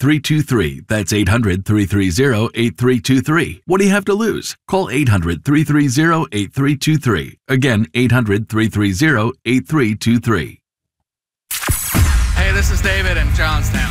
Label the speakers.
Speaker 1: 800-330-8323. That's 800-330-8323. What do you have to lose? Call 800-330-8323. Again, 800-330-8323.
Speaker 2: Hey, this is David in Johnstown.